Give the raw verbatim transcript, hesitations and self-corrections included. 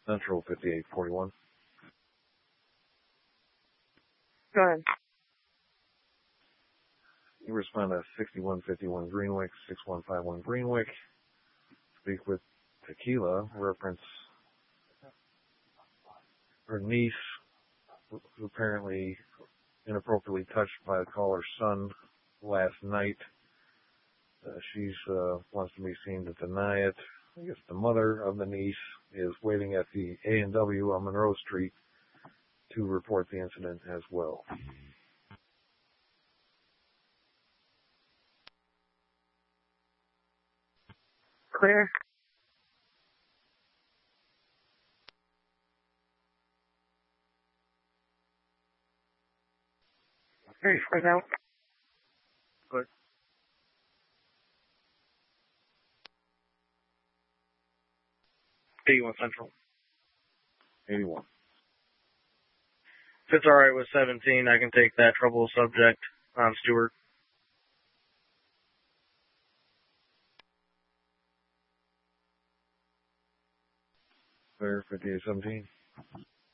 Central, fifty-eight forty-one. Go ahead. You respond to sixty-one fifty-one Greenwick, sixty-one fifty-one Greenwick. Speak with Tequila, reference her niece, who apparently inappropriately touched by the caller's son last night. Uh, she's uh, wants to be seen to deny it. I guess the mother of the niece is waiting at the A and W on Monroe Street to report the incident as well. Clear. thirty-four out. Good. eighty-one Central. eighty-one. If it's alright with seventeen, I can take that trouble subject on Stewart. Clear, fifty-eight seventeen.